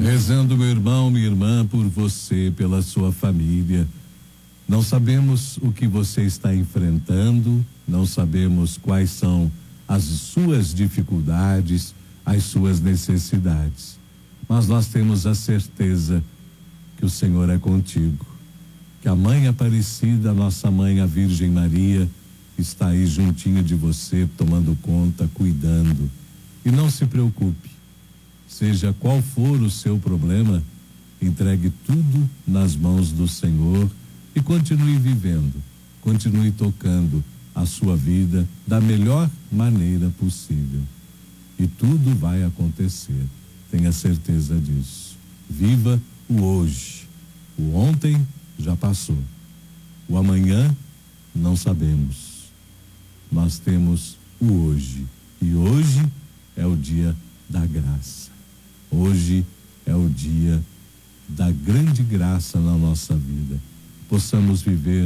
Rezando, meu irmão, minha irmã, por você, pela sua família. Não sabemos o que você está enfrentando, não sabemos quais são as suas dificuldades, as suas necessidades. Mas nós temos a certeza que o Senhor é contigo, que a Mãe Aparecida, nossa Mãe, a Virgem Maria, está aí juntinho de você, tomando conta, cuidando. E não se preocupe, seja qual for o seu problema, entregue tudo nas mãos do Senhor e continue vivendo, continue tocando a sua vida da melhor maneira possível. E tudo vai acontecer, tenha certeza disso. Viva o hoje. O ontem já passou. O amanhã não sabemos. Nós temos o hoje. E hoje é o dia da graça. Hoje é o dia da grande graça na nossa vida. Possamos viver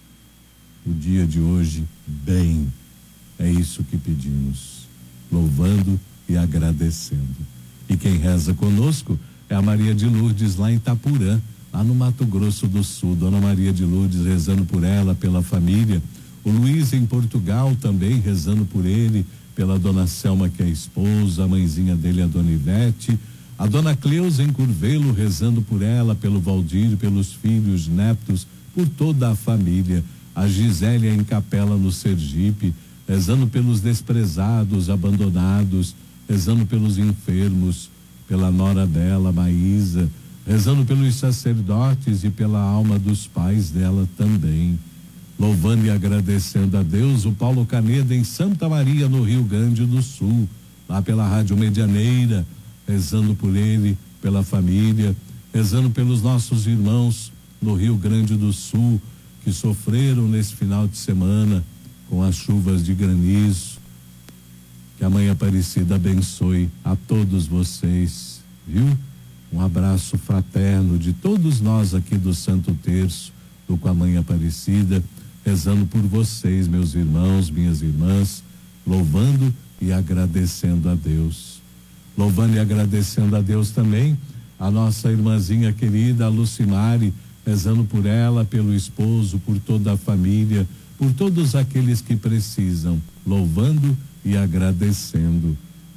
o dia de hoje bem. É isso que pedimos, louvando e agradecendo. E quem reza conosco é a Maria de Lourdes, lá em Itapurã, lá no Mato Grosso do Sul. Dona Maria de Lourdes rezando por ela, pela família. O Luiz em Portugal também rezando por ele, pela dona Selma, que é a esposa, a mãezinha dele, a dona Ivete. A dona Cleusa em Curvelo rezando por ela, pelo Valdir, pelos filhos, netos, por toda a família. A Gisélia em Capela, no Sergipe, rezando pelos desprezados, abandonados, rezando pelos enfermos, pela nora dela, Maísa, rezando pelos sacerdotes e pela alma dos pais dela também. Louvando e agradecendo a Deus, o Paulo Caneda em Santa Maria, no Rio Grande do Sul, lá pela Rádio Medianeira, rezando por ele, pela família, rezando pelos nossos irmãos no Rio Grande do Sul, que sofreram nesse final de semana com as chuvas de granizo. Que a Mãe Aparecida abençoe a todos vocês, viu? Um abraço fraterno de todos nós aqui do Santo Terço, do Com a Mãe Aparecida, rezando por vocês, meus irmãos, minhas irmãs, louvando e agradecendo a Deus. Louvando e agradecendo a Deus também a nossa irmãzinha querida, a Lucimari, rezando por ela, pelo esposo, por toda a família, por todos aqueles que precisam, louvando e agradecendo.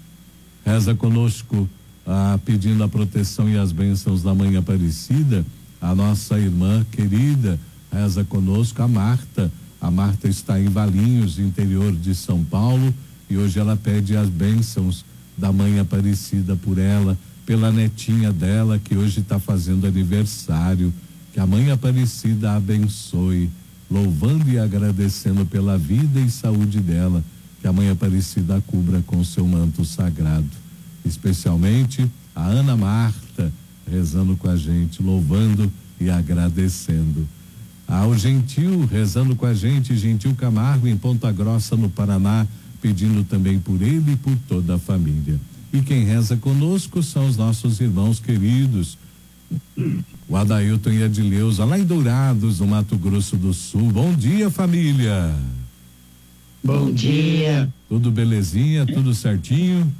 Reza conosco, pedindo a proteção e as bênçãos da Mãe Aparecida, a nossa irmã querida, reza conosco a Marta. A Marta está em Valinhos, interior de São Paulo, e hoje ela pede as bênçãos da Mãe Aparecida por ela, pela netinha dela que hoje está fazendo aniversário. Que a Mãe Aparecida a abençoe, louvando e agradecendo pela vida e saúde dela. Que a Mãe Aparecida a cubra com seu manto sagrado. Especialmente a Ana Marta, rezando com a gente, louvando e agradecendo. O Gentil, rezando com a gente, Gentil Camargo, em Ponta Grossa, no Paraná, pedindo também por ele e por toda a família. E quem reza conosco são os nossos irmãos queridos, o Adailton e a Adileuza, lá em Dourados, no Mato Grosso do Sul. Bom dia, família. Bom dia. Tudo belezinha, tudo certinho?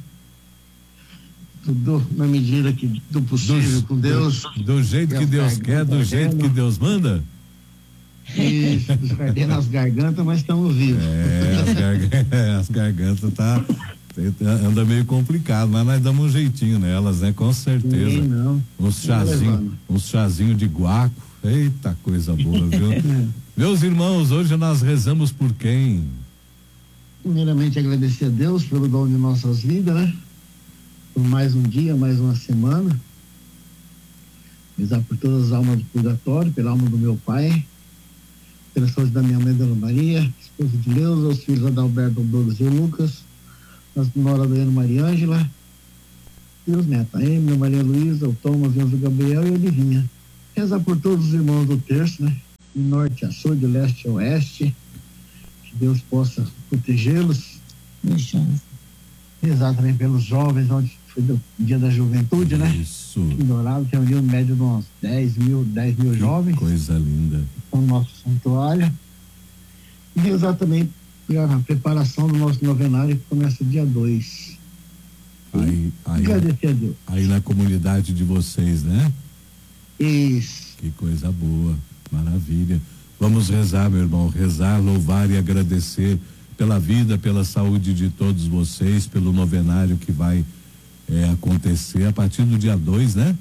Tudo na medida do possível, com Deus. Do jeito que Deus quer, do jeito que Deus manda? Isso, perdendo as gargantas, mas estamos vivos. As gargantas anda meio complicado, mas nós damos um jeitinho nelas, né? Com certeza. Não. Uns chazinho de guaco. Eita, coisa boa, viu? Meus irmãos, hoje nós rezamos por quem? Primeiramente, agradecer a Deus pelo dom de nossas vidas, né? Por mais um dia, mais uma semana. Rezar por todas as almas do purgatório, pela alma do meu pai, pela saúde da minha mãe, Dona Maria, esposa de Leusa, os filhos Adalberto, Douglas e Lucas, as nora da Ana Maria Ângela, e os netos, a Emília, Maria Luísa, o Thomas, o Gabriel e a Olivinha. Rezar por todos os irmãos do terço, né? De norte a sul, de leste a oeste, que Deus possa protegê-los. Rezar também pelos jovens, onde foi do dia da juventude, né? Isso. Em Dourado, tem um médio de uns 10 mil jovens. Coisa linda. No nosso santuário. E rezar também a preparação do nosso novenário, que começa dia 2. Aí, agradecer a Deus. Aí na comunidade de vocês, né? Isso. Que coisa boa, maravilha. Vamos rezar, meu irmão, rezar, louvar e agradecer pela vida, pela saúde de todos vocês, pelo novenário que vai acontecer a partir do dia 2, né?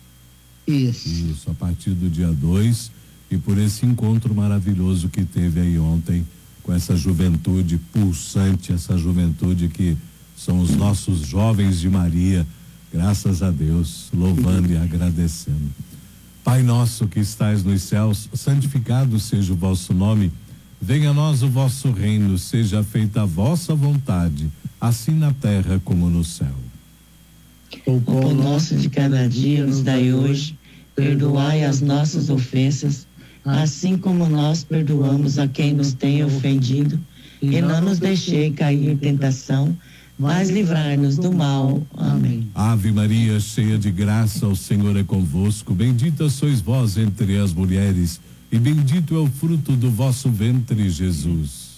Isso, a partir do dia 2, e por esse encontro maravilhoso que teve aí ontem com essa juventude pulsante, essa juventude que são os nossos jovens de Maria, graças a Deus, louvando e agradecendo. Pai nosso que estais nos céus, santificado seja o vosso nome, venha a nós o vosso reino, seja feita a vossa vontade, assim na terra como no céu. O pão nosso de cada dia nos dai hoje, perdoai as nossas ofensas, assim como nós perdoamos a quem nos tem ofendido, e não nos deixei cair em tentação, mas livrai-nos do mal. Amém. Ave Maria, cheia de graça, o Senhor é convosco, bendita sois vós entre as mulheres, e bendito é o fruto do vosso ventre, Jesus.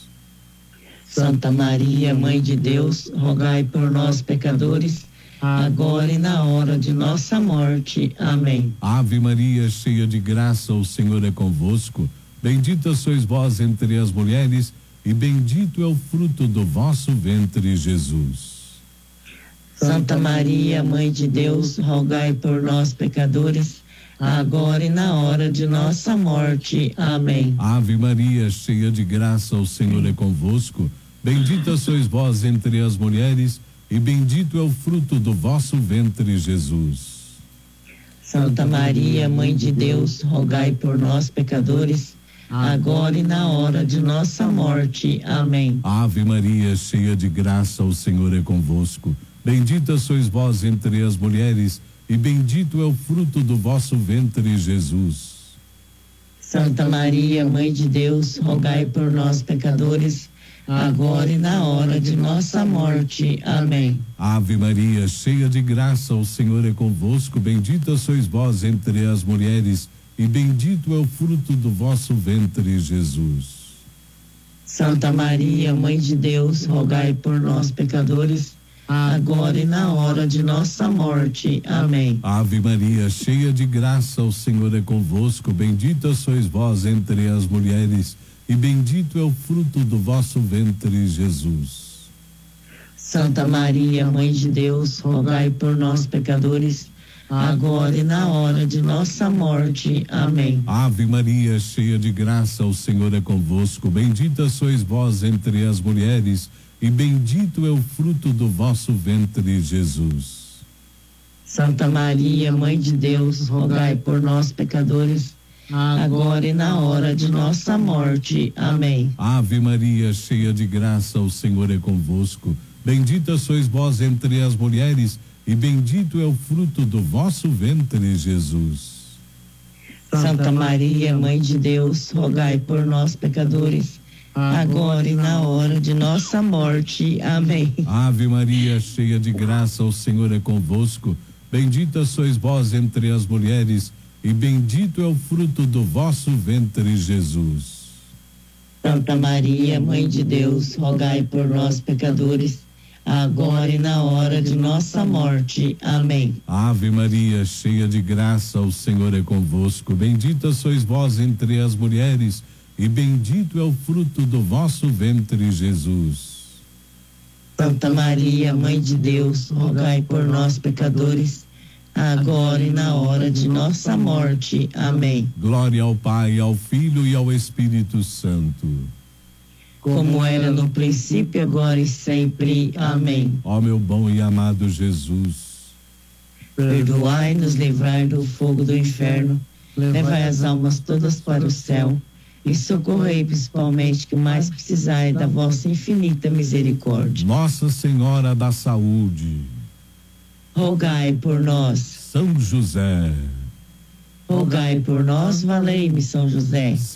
Santa Maria, Mãe de Deus, rogai por nós, pecadores, agora e na hora de nossa morte. Amém. Ave Maria, cheia de graça, o Senhor é convosco, bendita sois vós entre as mulheres, e bendito é o fruto do vosso ventre, Jesus. Santa Maria, Mãe de Deus, rogai por nós, pecadores, agora e na hora de nossa morte. Amém. Ave Maria, cheia de graça, o Senhor é convosco, bendita sois vós entre as mulheres, e bendito é o fruto do vosso ventre, Jesus. Santa Maria, Mãe de Deus, rogai por nós, pecadores, agora e na hora de nossa morte. Amém. Ave Maria, cheia de graça, o Senhor é convosco, bendita sois vós entre as mulheres, e bendito é o fruto do vosso ventre, Jesus. Santa Maria, Mãe de Deus, rogai por nós, pecadores, agora e na hora de nossa morte. Amém. Ave Maria, cheia de graça, o Senhor é convosco, bendita sois vós entre as mulheres, e bendito é o fruto do vosso ventre, Jesus. Santa Maria, Mãe de Deus, rogai por nós, pecadores, agora e na hora de nossa morte. Amém. Ave Maria, cheia de graça, o Senhor é convosco, bendita sois vós entre as mulheres, e bendito é o fruto do vosso ventre, Jesus. Santa Maria, Mãe de Deus, rogai por nós, pecadores, agora e na hora de nossa morte. Amém. Ave Maria, cheia de graça, o Senhor é convosco, bendita sois vós entre as mulheres, e bendito é o fruto do vosso ventre, Jesus. Santa Maria, Mãe de Deus, rogai por nós, pecadores, agora e na hora de nossa morte. Amém. Ave Maria, cheia de graça, o Senhor é convosco, bendita sois vós entre as mulheres, e bendito é o fruto do vosso ventre, Jesus. Santa Maria, Mãe de Deus, rogai por nós, pecadores, agora e na hora de nossa morte. Amém. Ave Maria, cheia de graça, o Senhor é convosco, bendita sois vós entre as mulheres, e bendito é o fruto do vosso ventre, Jesus. Santa Maria, Mãe de Deus, rogai por nós, pecadores, agora e na hora de nossa morte. Amém. Ave Maria, cheia de graça, o Senhor é convosco, bendita sois vós entre as mulheres, e bendito é o fruto do vosso ventre, Jesus. Santa Maria, Mãe de Deus, rogai por nós, pecadores, agora e na hora de nossa morte. Amém. Glória ao Pai, ao Filho e ao Espírito Santo. Como era no princípio, agora e sempre. Amém. Ó meu bom e amado Jesus, perdoai-nos, livrai do fogo do inferno, levai as almas todas para o céu, e socorrei principalmente que mais precisai da vossa infinita misericórdia. Nossa Senhora da Saúde, rogai por nós. São José, rogai por nós. Valei-me, São José.